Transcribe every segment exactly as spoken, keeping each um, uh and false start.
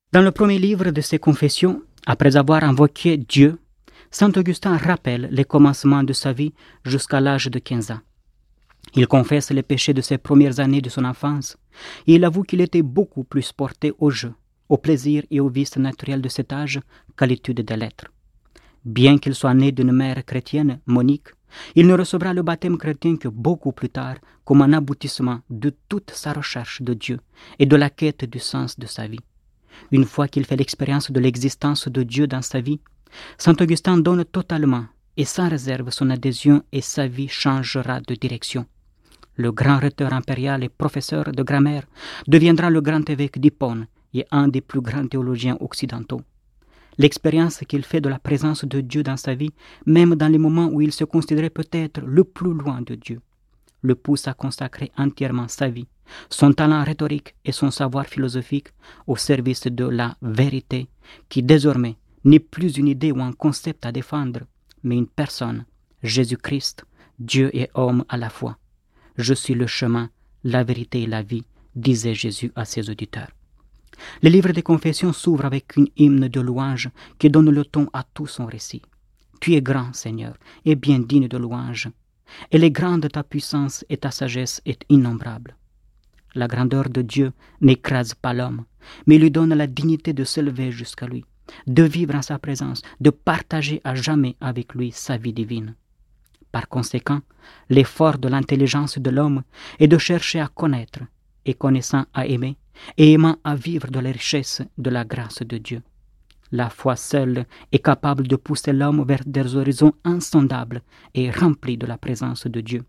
Dans le premier livre de ses confessions, après avoir invoqué Dieu, saint Augustin rappelle les commencements de sa vie jusqu'à l'âge de quinze ans. Il confesse les péchés de ses premières années de son enfance et il avoue qu'il était beaucoup plus porté au jeu, au plaisir et au vice naturel de cet âge qu'à l'étude des lettres. Bien qu'il soit né d'une mère chrétienne, Monique, il ne recevra le baptême chrétien que beaucoup plus tard comme un aboutissement de toute sa recherche de Dieu et de la quête du sens de sa vie. Une fois qu'il fait l'expérience de l'existence de Dieu dans sa vie, saint Augustin donne totalement et sans réserve son adhésion et sa vie changera de direction. Le grand rhéteur impérial et professeur de grammaire deviendra le grand évêque d'Hippone et un des plus grands théologiens occidentaux. L'expérience qu'il fait de la présence de Dieu dans sa vie, même dans les moments où il se considérait peut-être le plus loin de Dieu, le pousse à consacrer entièrement sa vie, son talent rhétorique et son savoir philosophique au service de la vérité qui désormais n'est plus une idée ou un concept à défendre, mais une personne, Jésus-Christ, Dieu et homme à la fois. Je suis le chemin, la vérité et la vie, disait Jésus à ses auditeurs. Le livre des Confessions s'ouvre avec une hymne de louange qui donne le ton à tout son récit. Tu es grand, Seigneur, et bien digne de louange. Elle est grande ta puissance et ta sagesse est innombrable. La grandeur de Dieu n'écrase pas l'homme, mais lui donne la dignité de s'élever jusqu'à lui, de vivre en sa présence, de partager à jamais avec lui sa vie divine. Par conséquent, l'effort de l'intelligence de l'homme est de chercher à connaître, et connaissant à aimer, et aimant à vivre de la richesse de la grâce de Dieu. La foi seule est capable de pousser l'homme vers des horizons insondables et remplis de la présence de Dieu.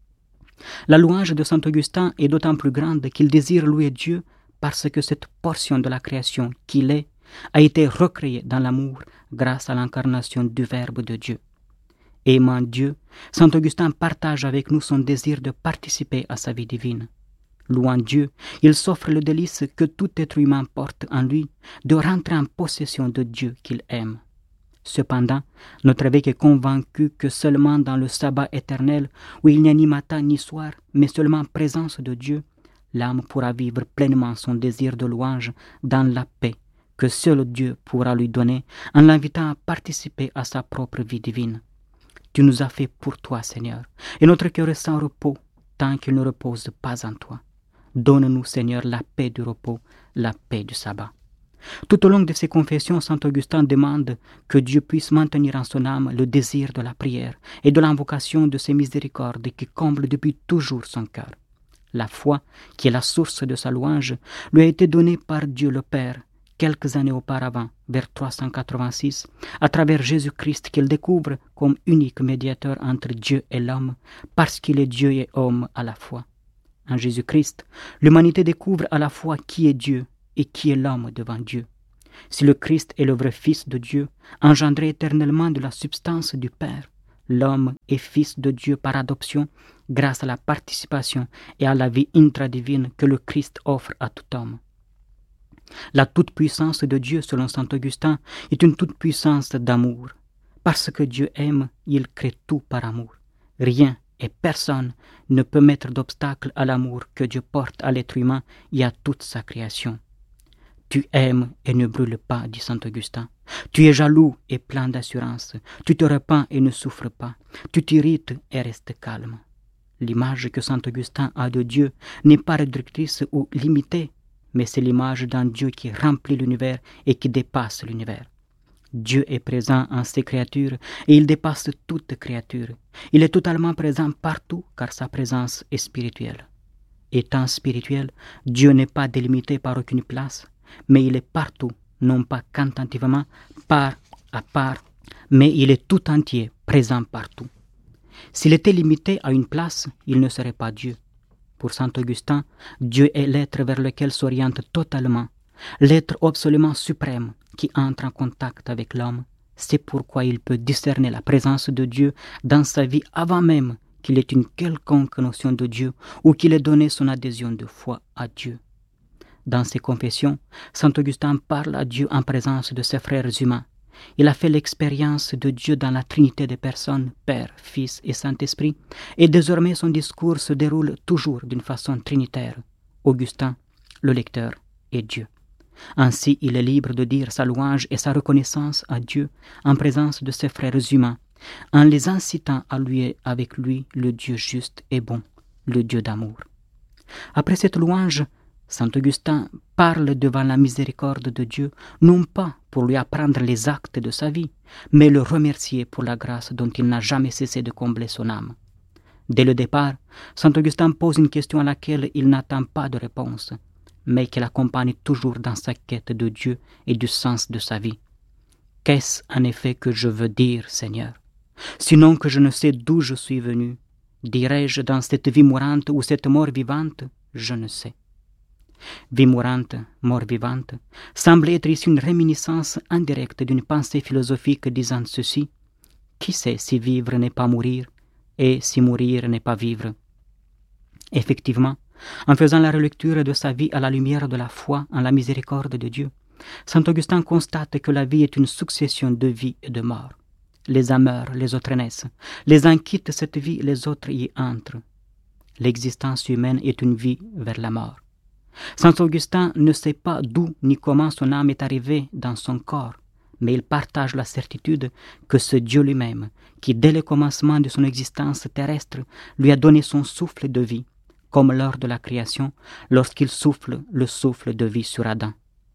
La louange de saint Augustin est d'autant plus grande qu'il désire louer Dieu parce que cette portion de la création qu'il est a été recréée dans l'amour grâce à l'incarnation du Verbe de Dieu. Aimant Dieu, saint Augustin partage avec nous son désir de participer à sa vie divine. Louant Dieu, il s'offre le délice que tout être humain porte en lui de rentrer en possession de Dieu qu'il aime. Cependant, notre évêque est convaincu que seulement dans le sabbat éternel, où il n'y a ni matin ni soir, mais seulement présence de Dieu, l'âme pourra vivre pleinement son désir de louange dans la paix que seul Dieu pourra lui donner en l'invitant à participer à sa propre vie divine. Tu nous as fait pour toi, Seigneur, et notre cœur est sans repos tant qu'il ne repose pas en toi. Donne-nous, Seigneur, la paix du repos, la paix du sabbat. Tout au long de ses confessions, saint Augustin demande que Dieu puisse maintenir en son âme le désir de la prière et de l'invocation de ses miséricordes qui comblent depuis toujours son cœur. La foi, qui est la source de sa louange, lui a été donnée par Dieu le Père quelques années auparavant, vers trois cent quatre-vingt-six, à travers Jésus-Christ qu'il découvre comme unique médiateur entre Dieu et l'homme, parce qu'il est Dieu et homme à la fois. En Jésus-Christ, l'humanité découvre à la fois qui est Dieu et qui est l'homme devant Dieu. Si le Christ est le vrai Fils de Dieu, engendré éternellement de la substance du Père, l'homme est Fils de Dieu par adoption grâce à la participation et à la vie intradivine que le Christ offre à tout homme. La toute-puissance de Dieu, selon saint Augustin, est une toute-puissance d'amour. Parce que Dieu aime, il crée tout par amour. Rien et personne ne peut mettre d'obstacle à l'amour que Dieu porte à l'être humain et à toute sa création. Tu aimes et ne brûles pas, dit saint Augustin. Tu es jaloux et plein d'assurance. Tu te repens et ne souffres pas. Tu t'irrites et restes calme. L'image que saint Augustin a de Dieu n'est pas réductrice ou limitée, mais c'est l'image d'un Dieu qui remplit l'univers et qui dépasse l'univers. Dieu est présent en ses créatures et il dépasse toute créature. Il est totalement présent partout car sa présence est spirituelle. Étant spirituel, Dieu n'est pas délimité par aucune place, mais il est partout, non pas quantitativement, part à part, mais il est tout entier, présent partout. S'il était limité à une place, il ne serait pas Dieu. Pour saint Augustin, Dieu est l'être vers lequel s'oriente totalement, l'être absolument suprême qui entre en contact avec l'homme. C'est pourquoi il peut discerner la présence de Dieu dans sa vie avant même qu'il ait une quelconque notion de Dieu ou qu'il ait donné son adhésion de foi à Dieu. Dans ses confessions, saint Augustin parle à Dieu en présence de ses frères humains. Il a fait l'expérience de Dieu dans la Trinité des personnes, Père, Fils et Saint-Esprit, et désormais son discours se déroule toujours d'une façon trinitaire. Augustin, le lecteur, et Dieu. Ainsi, il est libre de dire sa louange et sa reconnaissance à Dieu en présence de ses frères humains, en les incitant à louer avec lui le Dieu juste et bon, le Dieu d'amour. Après cette louange, saint Augustin parle devant la miséricorde de Dieu, non pas pour lui apprendre les actes de sa vie, mais le remercier pour la grâce dont il n'a jamais cessé de combler son âme. Dès le départ, saint Augustin pose une question à laquelle il n'attend pas de réponse, mais qui l'accompagne toujours dans sa quête de Dieu et du sens de sa vie. Qu'est-ce en effet que je veux dire, Seigneur? Sinon que je ne sais d'où je suis venu, dirais-je dans cette vie mourante ou cette mort vivante? Je ne sais. Vie mourante, mort vivante, semble être ici une réminiscence indirecte d'une pensée philosophique disant ceci: qui sait si vivre n'est pas mourir, et si mourir n'est pas vivre? Effectivement, en faisant la relecture de sa vie à la lumière de la foi en la miséricorde de Dieu, saint Augustin constate que la vie est une succession de vie et de mort. Les uns meurent, les autres naissent. Les uns quittent cette vie, les autres y entrent. L'existence humaine est une vie vers la mort. Saint Augustin ne sait pas d'où ni comment son âme est arrivée dans son corps, mais il partage la certitude que ce Dieu lui-même, qui dès le commencement de son existence terrestre lui a donné son souffle de vie, comme lors de la création, lorsqu'il souffle le souffle de vie sur Adam.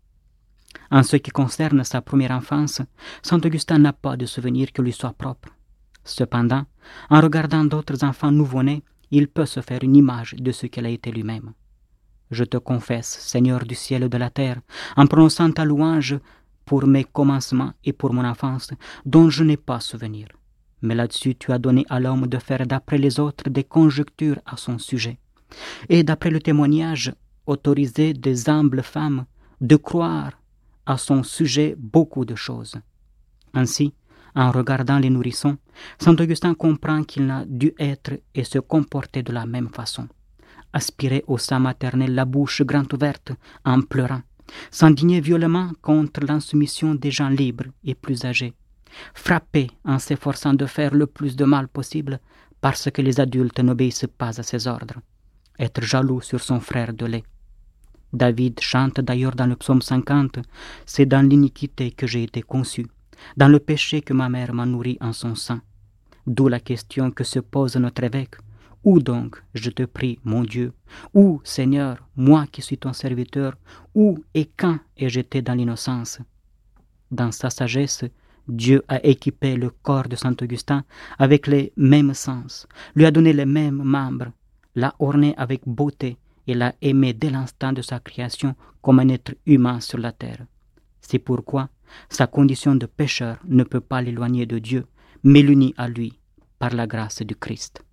En ce qui concerne sa première enfance, saint Augustin n'a pas de souvenir qui lui soit propre. Cependant, en regardant d'autres enfants nouveau-nés, il peut se faire une image de ce qu'il a été lui-même. Je te confesse, Seigneur du ciel et de la terre, en prononçant ta louange pour mes commencements et pour mon enfance, dont je n'ai pas souvenir. Mais là-dessus, tu as donné à l'homme de faire d'après les autres des conjectures à son sujet, et d'après le témoignage autorisé des humbles femmes, de croire à son sujet beaucoup de choses. Ainsi, en regardant les nourrissons, saint Augustin comprend qu'il n'a dû être et se comporter de la même façon. Aspirer au sein maternel la bouche grande ouverte en pleurant, s'indigner violemment contre l'insoumission des gens libres et plus âgés, frapper en s'efforçant de faire le plus de mal possible parce que les adultes n'obéissent pas à ses ordres, être jaloux sur son frère de lait. David chante d'ailleurs dans le psaume cinquante, « C'est dans l'iniquité que j'ai été conçu, dans le péché que ma mère m'a nourri en son sein. » D'où la question que se pose notre évêque. Où donc, je te prie, mon Dieu, où, Seigneur, moi qui suis ton serviteur, où et quand ai-je été dans l'innocence? Dans sa sagesse, Dieu a équipé le corps de saint Augustin avec les mêmes sens, lui a donné les mêmes membres, l'a orné avec beauté et l'a aimé dès l'instant de sa création comme un être humain sur la terre. C'est pourquoi sa condition de pécheur ne peut pas l'éloigner de Dieu, mais l'unit à lui par la grâce du Christ.